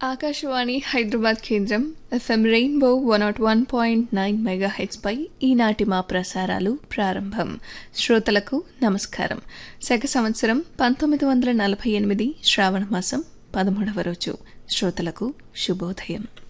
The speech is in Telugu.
ఆకాశవాణి హైదరాబాద్ కేంద్రం ఎఫ్ఎం రెయిన్బో 101.9 మెగాహెచ్పై ఈనాటి మా ప్రసారాలు ప్రారంభం. శ్రోతలకు నమస్కారం. శక సంవత్సరం 1948 శ్రావణ మాసం 13వ రోజు. శ్రోతలకు శుభోదయం.